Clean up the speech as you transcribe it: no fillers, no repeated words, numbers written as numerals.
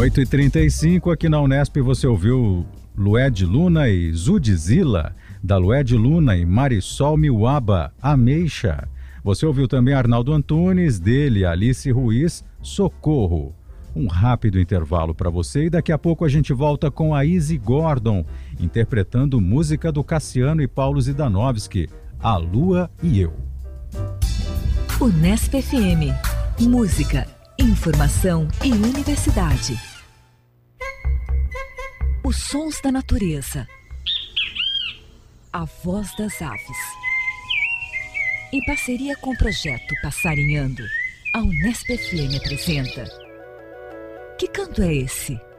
8h35 aqui na Unesp você ouviu Lued Luna e Zudzilla, da Lued Luna e Marisol Miwaba, Ameixa. Você ouviu também Arnaldo Antunes, dele Alice Ruiz, Socorro. Um rápido intervalo para você e daqui a pouco a gente volta com a Izzy Gordon, interpretando música do Cassiano e Paulo Zidanovski, A Lua e Eu. Unesp FM. Música, informação e universidade. Os sons da natureza. A voz das aves. Em parceria com o projeto Passarinhando, a Unesp FM apresenta Que Canto é Esse?